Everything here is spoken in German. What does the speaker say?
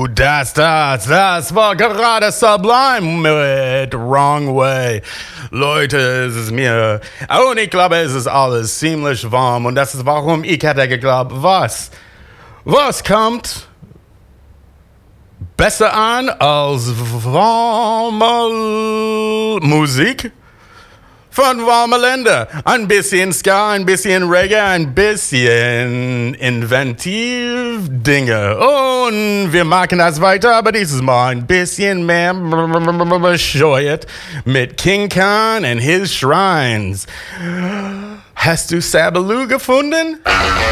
Das war gerade Sublime mit Wrong Way. Leute, es ist mir, und ich glaube, es ist alles ziemlich warm und das ist warum ich hätte geglaubt, was kommt besser an als warme Musik von warmen Ländern. Ein bisschen Ska, ein bisschen Reggae, ein bisschen inventiv Dinge. Und wir machen das weiter, aber dieses Mal ein bisschen mehr bescheuert mit King Khan and his Shrines. Hast du Sabaloo gefunden?